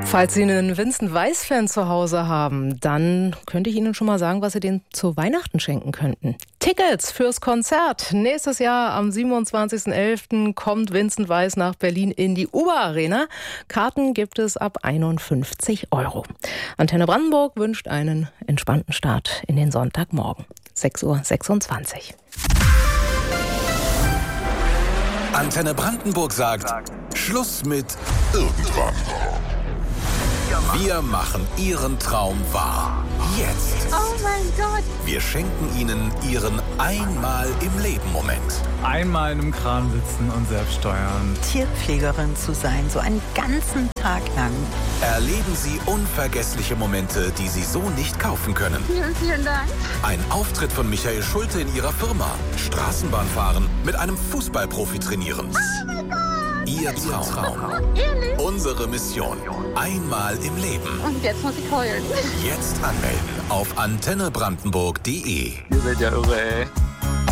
Falls Sie einen Vincent-Weiss-Fan zu Hause haben, dann könnte ich Ihnen schon mal sagen, was Sie denen zu Weihnachten schenken könnten. Tickets fürs Konzert. Nächstes Jahr am 27.11. kommt Vincent Weiss nach Berlin in die Uber-Arena. Karten gibt es ab 51 €. Antenne Brandenburg wünscht einen entspannten Start in den Sonntagmorgen. 6:26 Uhr. Antenne Brandenburg sagt, Schluss mit irgendwann. Wir machen Ihren Traum wahr. Jetzt. Oh mein Gott. Wir schenken Ihnen Ihren Einmal-im-Leben-Moment. Einmal in einem Kran sitzen und selbst steuern. Tierpflegerin zu sein, so einen ganzen Tag lang. Erleben Sie unvergessliche Momente, die Sie so nicht kaufen können. Vielen, vielen Dank. Ein Auftritt von Michael Schulte in Ihrer Firma. Straßenbahn fahren, mit einem Fußballprofi trainieren. Oh mein Gott. Ihr Traum. Ehrlich? Unsere Mission. Einmal im Leben. Und jetzt muss ich heulen. Jetzt anmelden auf antennebrandenburg.de. Ihr seid ja irre, ey.